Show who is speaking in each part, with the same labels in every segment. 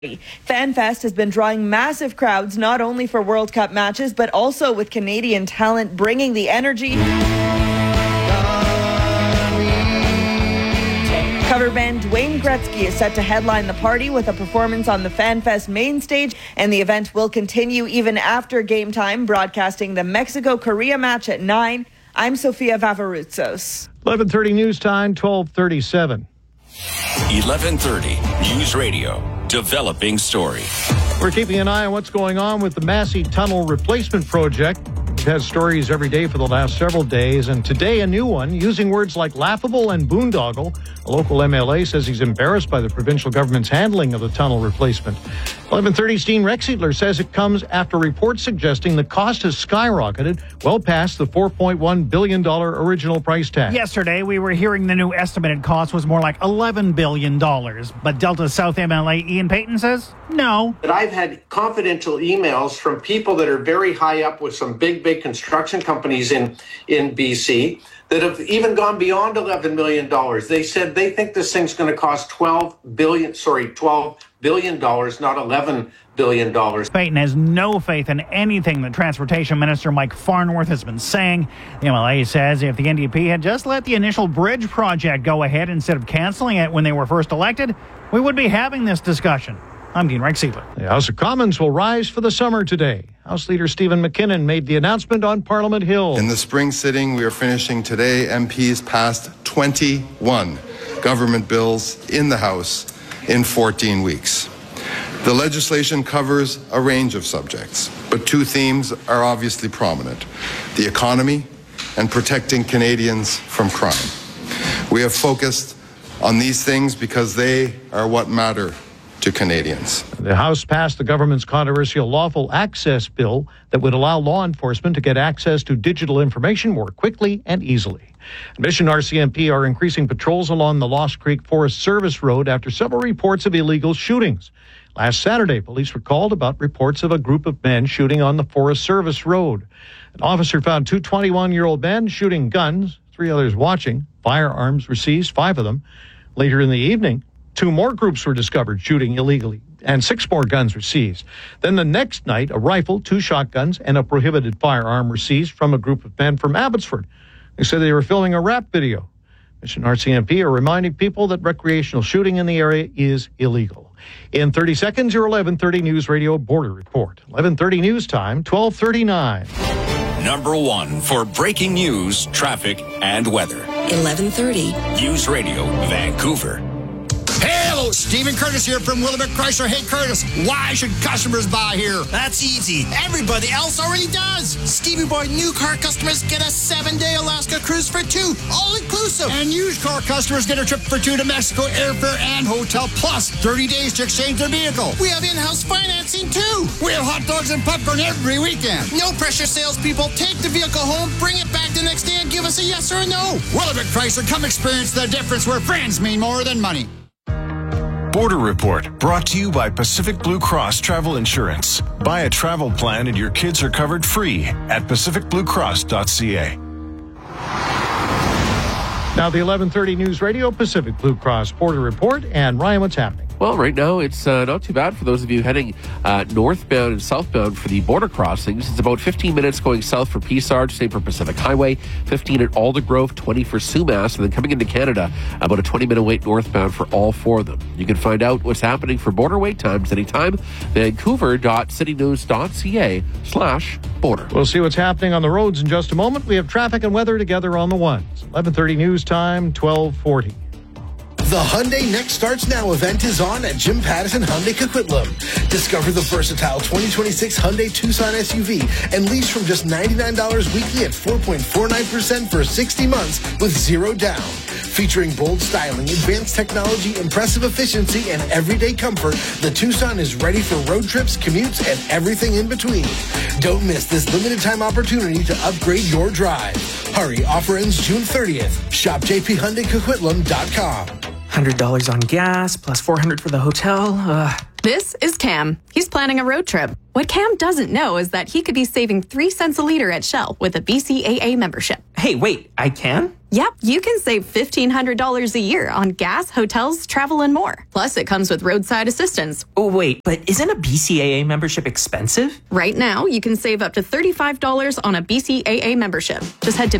Speaker 1: FanFest has been drawing massive crowds not only for World Cup matches but also with Canadian talent bringing the energy. Cover band Dwayne Gretzky is set to headline the party with a performance on the FanFest main stage, and the event will continue even after game time, broadcasting the Mexico-Korea match at 9. I'm Sofia Vavarutsos.
Speaker 2: 11:30 news time, 12:37.
Speaker 3: 11:30 News Radio. Developing story.
Speaker 2: We're keeping an eye on what's going on with the Massey Tunnel replacement project. We've had stories every day for the last several days, and today a new one using words like laughable and boondoggle. A local MLA says he's embarrassed by the provincial government's handling of the tunnel replacement. 11:30 Steen Rexedler says it comes after reports suggesting the cost has skyrocketed well past the $4.1 billion original price tag.
Speaker 4: Yesterday, we were hearing the new estimated cost was more like $11 billion. But Delta South MLA Ian Payton says no.
Speaker 5: But I've had confidential emails from people that are very high up with some big construction companies in BC that have even gone beyond $11 million. They said they think this thing's going to cost $12 billion, not $11 billion.
Speaker 4: Payton has no faith in anything that Transportation Minister Mike Farnworth has been saying. The MLA says if the NDP had just let the initial bridge project go ahead instead of cancelling it when they were first elected, we would be having this discussion. I'm Dean Rexedler.
Speaker 2: The House of Commons will rise for the summer today. House Leader Stephen McKinnon made the announcement on Parliament Hill.
Speaker 6: In the spring sitting we are finishing today, MPs passed 21 government bills in the House in 14 weeks. The legislation covers a range of subjects, but two themes are obviously prominent: the economy and protecting Canadians from crime. We have focused on these things because they are what matter to Canadians.
Speaker 2: The House passed the government's controversial lawful access bill that would allow law enforcement to get access to digital information more quickly and easily. Mission RCMP are increasing patrols along the Lost Creek Forest Service Road after several reports of illegal shootings. Last Saturday, police were called about reports of a group of men shooting on the Forest Service Road. An officer found two 21-year-old men shooting guns, three others watching. Firearms were seized, 5 of them. Later in the evening, 2 more groups were discovered shooting illegally, and 6 more guns were seized. Then the next night, a rifle, 2 shotguns, and a prohibited firearm were seized from a group of men from Abbotsford. They said they were filming a rap video. Mission RCMP are reminding people that recreational shooting in the area is illegal. In 30 seconds, your 11:30 News Radio Border Report. 11:30 news time, 12:39.
Speaker 3: Number 1 for breaking news, traffic, and weather.
Speaker 7: 11:30
Speaker 3: News Radio, Vancouver.
Speaker 8: Hello, Stephen Curtis here from Willamette Chrysler. Hey, Curtis, why should customers buy here?
Speaker 9: That's easy. Everybody else already does. Stevie Boy new car customers get a 7-day Alaska cruise for 2, all inclusive.
Speaker 8: And used car customers get a trip for 2 to Mexico, airfare and hotel, plus 30 days to exchange their vehicle.
Speaker 9: We have in-house financing, too.
Speaker 8: We have hot dogs and popcorn every weekend.
Speaker 9: No pressure, salespeople. Take the vehicle home, bring it back the next day, and give us a yes or a no.
Speaker 8: Willamette Chrysler, come experience the difference where friends mean more than money.
Speaker 10: Border Report, brought to you by Pacific Blue Cross Travel Insurance. Buy a travel plan and your kids are covered free at pacificbluecross.ca.
Speaker 2: Now the 11:30 News Radio Pacific Blue Cross Border Report. And Ryan, what's happening?
Speaker 11: Well, right now it's not too bad for those of you heading northbound and southbound for the border crossings. It's about 15 minutes going south for Peace-Arch, same for Pacific Highway, 15 at Aldergrove, 20 for Sumas, and then coming into Canada, about a 20-minute wait northbound for all 4 of them. You can find out what's happening for border wait times anytime, vancouver.citynews.ca/border.
Speaker 2: We'll see what's happening on the roads in just a moment. We have traffic and weather together on the ones. 11:30 news time, 12:40.
Speaker 12: The Hyundai Next Starts Now event is on at Jim Pattison Hyundai Coquitlam. Discover the versatile 2026 Hyundai Tucson SUV and lease from just $99 weekly at 4.49% for 60 months with 0 down. Featuring bold styling, advanced technology, impressive efficiency, and everyday comfort, the Tucson is ready for road trips, commutes, and everything in between. Don't miss this limited time opportunity to upgrade your drive. Hurry, offer ends June 30th. Shop jphyundaicoquitlam.com.
Speaker 13: $100 on gas, plus $400 for the hotel.
Speaker 7: This is Cam. He's planning a road trip. What Cam doesn't know is that he could be saving 3 cents a liter at Shell with a BCAA membership.
Speaker 13: Hey, wait, I can?
Speaker 7: Yep, you can save $1,500 a year on gas, hotels, travel, and more. Plus, it comes with roadside assistance.
Speaker 13: Oh, wait, but isn't a BCAA membership expensive?
Speaker 7: Right now, you can save up to $35 on a BCAA membership. Just head to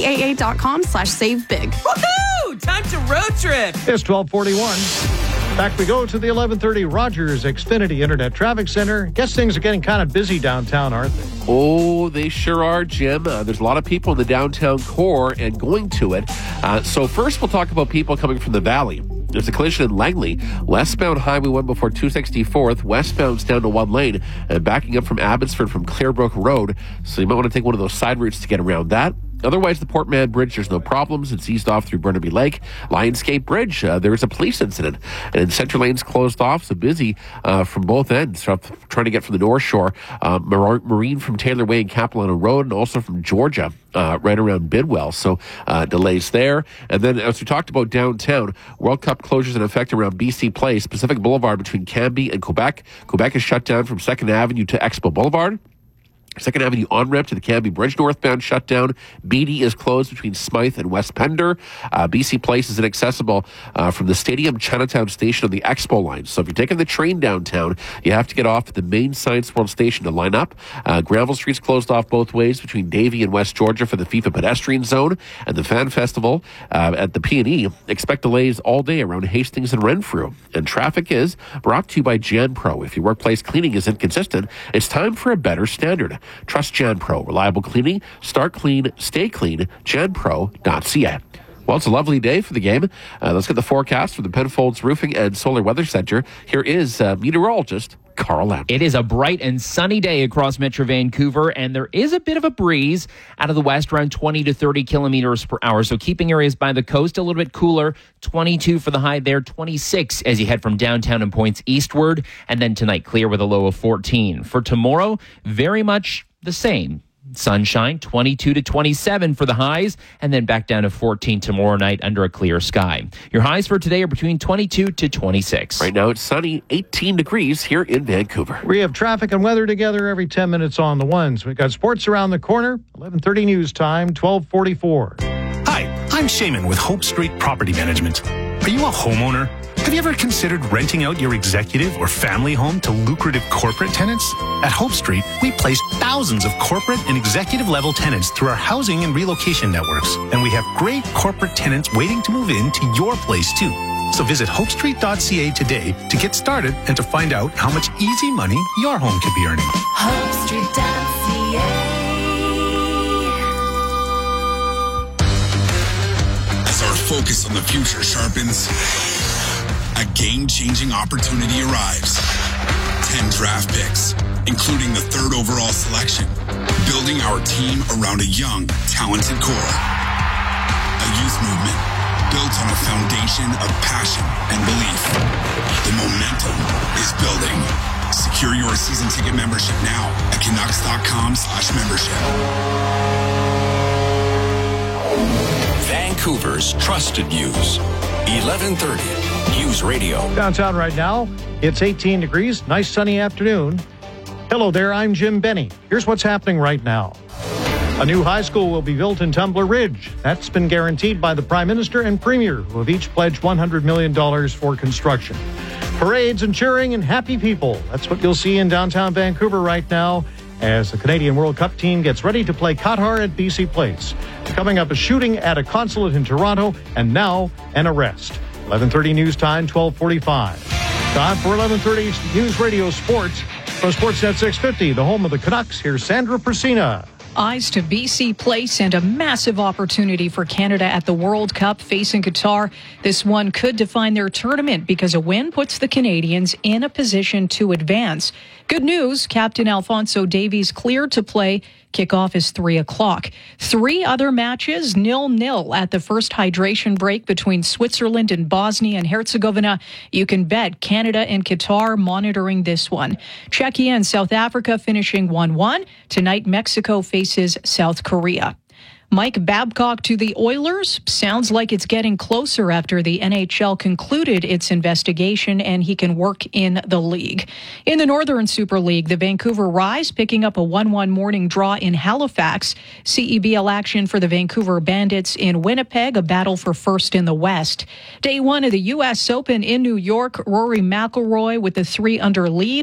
Speaker 7: bcaa.com/savebig.
Speaker 13: Woohoo! Time to road trip!
Speaker 2: It's 12:41. Back we go to the 1130 Rogers Xfinity Internet Traffic Center. Guess things are getting kind of busy downtown, aren't they?
Speaker 11: Oh, they sure are, Jim. There's a lot of people in the downtown core and going to it. So first we'll talk about people coming from the valley. There's a collision in Langley. Westbound Highway 1 before 264th. Westbound's down to 1 lane and backing up from Abbotsford from Clearbrook Road. So you might want to take one of those side routes to get around that. Otherwise, the Port Mann Bridge, there's no problems. It's eased off through Burnaby Lake. Lionsgate Bridge, there is a police incident. And center lane's closed off, so busy from both ends. So trying to get from the North Shore. Marine from Taylor Way and Capilano Road, and also from Georgia, right around Bidwell. So delays there. And then, as we talked about downtown, World Cup closures in effect around BC Place. Pacific Boulevard between Cambie and Quebec. Quebec is shut down from 2nd Avenue to Expo Boulevard. 2nd Avenue on-ramp to the Cambie Bridge northbound shut down. BD is closed between Smythe and West Pender. BC Place is inaccessible from the Stadium Chinatown station on the Expo line. So if you're taking the train downtown, you have to get off at the main Science World station to line up. Granville Street's closed off both ways between Davie and West Georgia for the FIFA pedestrian zone. And the Fan Festival at the P&E. Expect delays all day around Hastings and Renfrew. And traffic is brought to you by JanPro. If your workplace cleaning is inconsistent, it's time for a better standard. Trust JanPro. Reliable cleaning. Start clean. Stay clean. JanPro.ca. Well, it's a lovely day for the game. Let's get the forecast from the Penfolds Roofing and Solar Weather Center. Here is meteorologist Carl Lamb.
Speaker 14: It is a bright and sunny day across Metro Vancouver, and there is a bit of a breeze out of the west, around 20 to 30 kilometers per hour. So keeping areas by the coast a little bit cooler. 22 for the high there, 26 as you head from downtown and points eastward. And then tonight, clear with a low of 14. For tomorrow, very much the same. Sunshine, 22 to 27 for the highs, and then back down to 14 tomorrow night under a clear sky. Your highs for today are between 22 to 26.
Speaker 11: Right now it's sunny, 18 degrees here in Vancouver.
Speaker 2: We have traffic and weather together every 10 minutes on the ones. We've got sports around the corner, 11:30 news time, 12:44.
Speaker 15: Hi, I'm Shaman with Hope Street Property Management. Are you a homeowner? Have you ever considered renting out your executive or family home to lucrative corporate tenants? At Hope Street, we place thousands of corporate and executive level tenants through our housing and relocation networks. And we have great corporate tenants waiting to move into your place too. So visit hopestreet.ca today to get started and to find out how much easy money your home could be earning.
Speaker 16: Hopestreet.ca.
Speaker 3: As our focus on the future sharpens, a game-changing opportunity arrives. 10 draft picks, including the 3rd overall selection, building our team around a young, talented core. A youth movement built on a foundation of passion and belief. The momentum is building. Secure your season ticket membership now at Canucks.com/membership. Vancouver's trusted news. 1130 News Radio.
Speaker 2: Downtown right now, it's 18 degrees. Nice sunny afternoon. Hello there, I'm Jim Benny. Here's what's happening right now. A new high school will be built in Tumbler Ridge. That's been guaranteed by the Prime Minister and Premier, who have each pledged $100 million for construction. Parades and cheering and happy people. That's what you'll see in downtown Vancouver right now as the Canadian World Cup team gets ready to play Qatar at BC Place. Coming up, a shooting at a consulate in Toronto, and now an arrest. 11:30 news time, 12:45. Time for 11:30 News Radio Sports. From Sportsnet 650, the home of the Canucks, here's Sandra Persina.
Speaker 17: Eyes to BC Place and a massive opportunity for Canada at the World Cup facing Qatar. This one could define their tournament because a win puts the Canadians in a position to advance. Good news, Captain Alphonso Davies cleared to play. Kickoff is 3 o'clock. 3 other matches, 0-0 at the first hydration break between Switzerland and Bosnia and Herzegovina. You can bet Canada and Qatar monitoring this one. Czechia and South Africa finishing 1-1. Tonight, Mexico faces South Korea. Mike Babcock to the Oilers. Sounds like it's getting closer after the NHL concluded its investigation and he can work in the league. In the Northern Super League, the Vancouver Rise picking up a 1-1 morning draw in Halifax. CEBL action for the Vancouver Bandits in Winnipeg, a battle for first in the West. Day one of the U.S. Open in New York, Rory McIlroy with the 3-under lead.